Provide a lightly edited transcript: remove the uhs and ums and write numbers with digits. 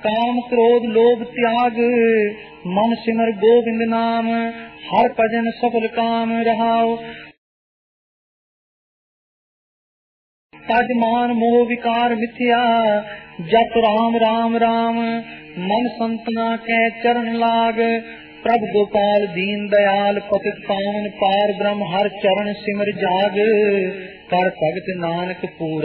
काम क्रोध लोभ त्याग, मन सिमर गोविंद नाम, हर भजन सफल काम रहाओ। तज मान मोह विकार मिथ्या, जप राम राम राम, मन संतना कै चरण लाग। प्रभु गोपाल दीन दयाल पतित पावन, पार ब्रह्म हर चरण सिमर जाग। कर भगत नानक पूरा